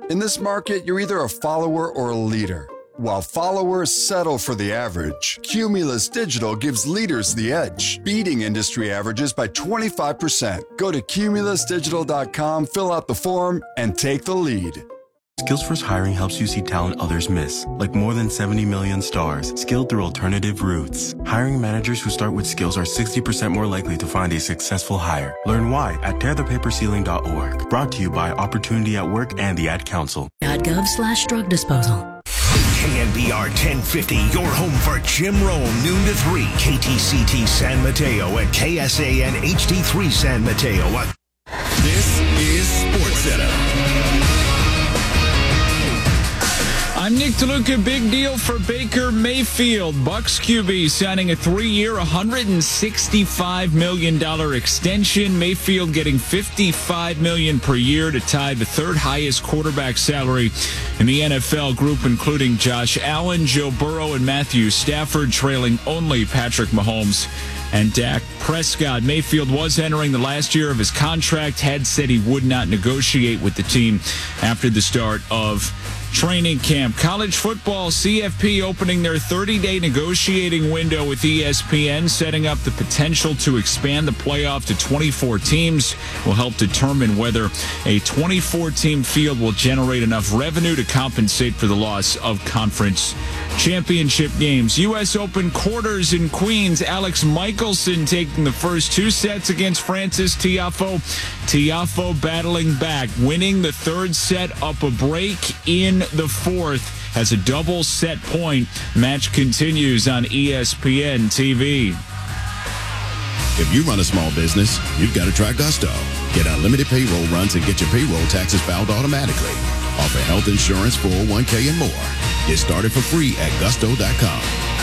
In this market, you're either a follower or a leader. While followers settle for the average, Cumulus Digital gives leaders the edge, beating industry averages by 25%. Go to cumulusdigital.com, fill out the form, and take the lead. Skills Hiring helps you see talent others miss, like more than 70 million stars, skilled through alternative routes. Hiring managers who start with skills are 60% more likely to find a successful hire. Learn why at tearthepaperceiling.org. Brought to you by Opportunity at Work and the Ad Council. .gov/drug disposal. KNBR 1050, your home for Jim Rome, noon to 3. KTCT San Mateo and KSAN HD3 San Mateo. This is SportsCenter. I'm Nick DeLuca. Big deal for Baker Mayfield. Bucs QB signing a 3-year, $165 million extension. Mayfield getting $55 million per year to tie the third highest quarterback salary in the NFL group, including Josh Allen, Joe Burrow, and Matthew Stafford, trailing only Patrick Mahomes and Dak Prescott. Mayfield was entering the last year of his contract, had said he would not negotiate with the team after the start of training camp. College football, CFP opening their 30-day negotiating window with ESPN, setting up the potential to expand the playoff to 24 teams. Will help determine whether a 24-team field will generate enough revenue to compensate for the loss of conference championship games. U.S. Open quarters in Queens. Alex Michelson taking the first two sets against Frances Tiafoe. Tiafoe battling back, winning the third set up a break in the fourth. Has a double set point. Match continues on ESPN TV. If you run a small business, you've got to try Gusto. Get unlimited payroll runs and get your payroll taxes filed automatically. Offer health insurance, 401k, and more. Get started for free at gusto.com.